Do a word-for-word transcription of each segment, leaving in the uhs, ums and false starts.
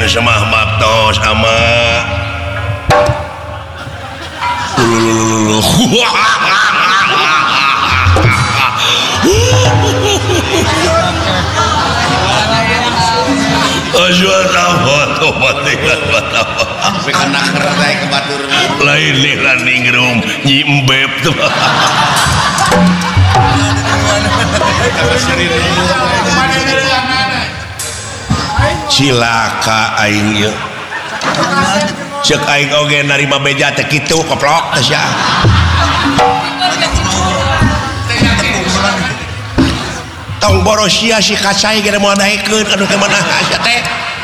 nyakeun semah maktos sama lain nih running room nyimbeb tuh cilaka aing ieu ceuk aing oge narima beja teh kitu koplok teh sia tong borosia si kacai ge moal daekeun anu teh mana sia teh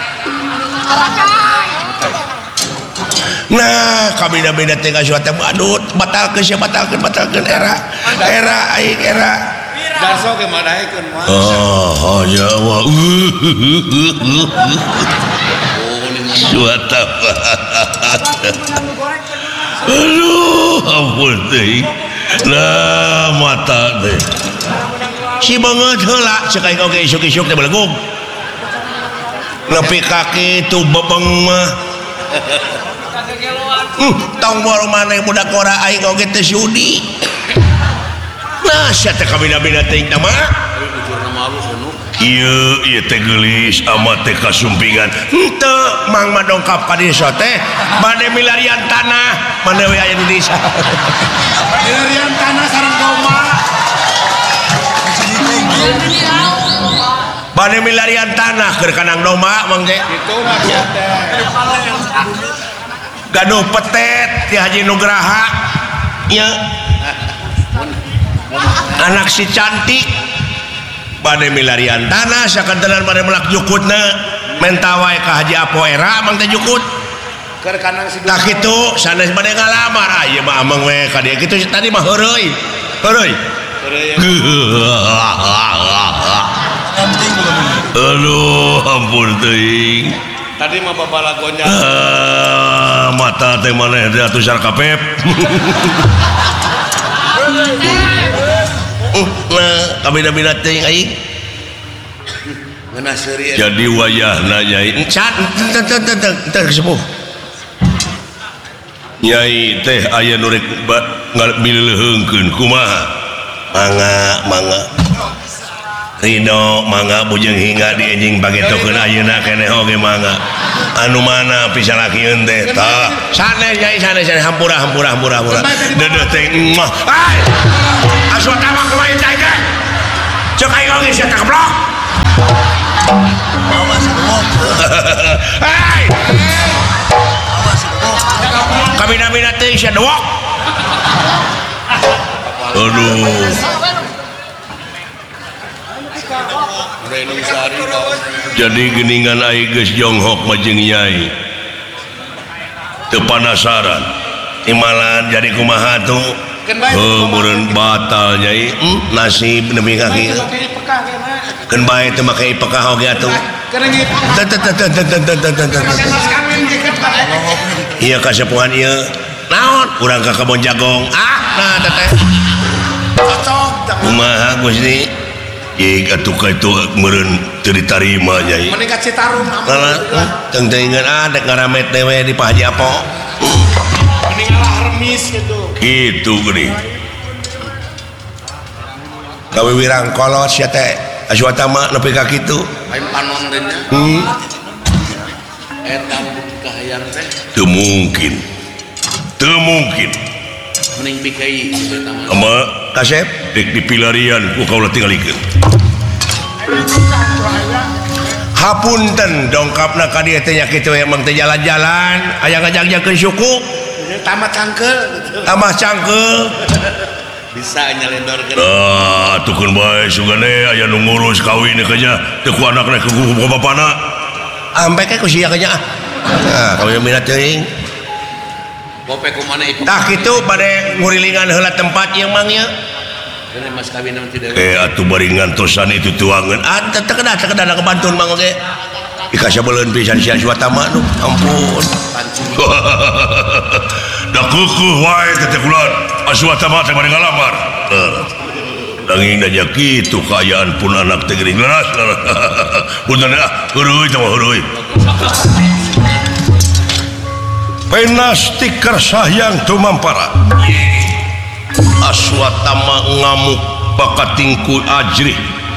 nah kami dah beda tengah suatu badut batalkan siapa batalkan batalkan era era aing era daso ke madaikeun mah oh ya wa suatu aduh ampun teh lah mata teh si banget heula ceuk aing oge isuk-isuk teh belegug nepi kaki tu bebeng mah Hmm, tong boro maneh budak kora aing oge teh sudi. Nah, sia teh kabina-bina teuing teh mah. Ieu ieu teh geulis amat teh kasumpingan. Henteu mang madongkap ka dieu teh bade milarian tanah, mana we aya di desa. Milarian tanah sareng doma. Bade milarian tanah keur kanang doma mang teh. Itu maksudnya teh. Gaduh petet ti Haji Nugraha ya anak si cantik bade milarian tanah sakantenan bade melak jukutna menta wae ka Haji Apo era mang teh jukut keur kanang si tah kitu sanes bade ngalamar ah ieu mah ameng we ka dieu kitu tadi mah heureuy heureuy aduh ampun teuing tadi mah babalagonya ah, mata teh maneh teh atuh sarkapep nah kabina-bina teuing aing ngeunah seuri jadi wayahna nyai encan teh sepuh nyai teh aya nu rek ngaleuheungkeun kumaha mangga mangga Rino mangga bujeng hingga di enjing bagetokeun ayeuna keneh oge mangga anu mana pisalakieun teh tah sanes nyai sanes sanes hampura hampura hampura hampura deudeuh teh mah ai aswata mah kumaha cai teh ceuk aing oge sia teh keblok ai kabina-bina teh sia dewok aduh jadi geningan aing geus jonghok majeng nyai teu panasaran imalan jadi kumaha tuh heuh meureun batal nyai hmm, nasib nepi ka kieu keun bae teu make pekah oge atuh ieu kasepuhan ieu naon urang ka kebon jagong ah nah teteh kumaha Gusti Ih, atuh ka itu meureun teu ditarima nyai. Mending ka Citarum amun. Teng teuingeun ah dek ngaramet teh we di Pak Haji Apo. Mending ngalah remis gitu. Kitu geuning. Kawiwirang kolot sia teh aswata mah nepi ka kitu. Lain panon teh nya. Hmm. Eta kahayang teh. Teu mungkin. Teu mungkin. Mending bikai eta mah. Ama kasep dek dipilarian ku kaula tingalikeun. Hapunten dongkapna ka dieu teh nya kitu emang teh jalan-jalan aya ngajak-jakeun suku tamat cangkeul tambah cangkeul bisa nyalendorkeun ah tukeun bae sugane aya nu ngurus kawin ke nya teu ku anakna ku bapana ampe ke ku sia ke nya ah kawin minat teuing bope kumana ieu tah kitu bade ngurilingan heula tempat ieu mang nya Kene mas kawin nanti dewe. Eh atuh bari ngantosan itu tuangan. Ah teu kedah teu kedah kebantun mang oge. Dikasih beuleun pisan sia swata mah nu ampun. Da kukuh wae teh kulon. Aswata mah teh bari ngalamar. Danging da kitu kaayaan pun anak teh geuning leras. Punten ah, heureui teh mah heureui. Penastikar sayang tumampara Aswatama ngamuk bakatingku ajrih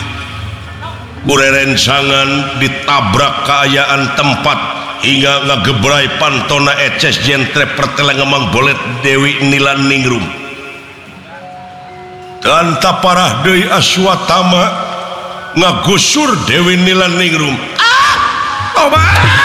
burerencangan ditabrak keayaan tempat hingga ngagebrai pantona eces jentre pertelengemang bolet Dewi Nilan Ningrum dan taparah deui Aswatama ngagusur Dewi Nilan Ningrum ah! Tobat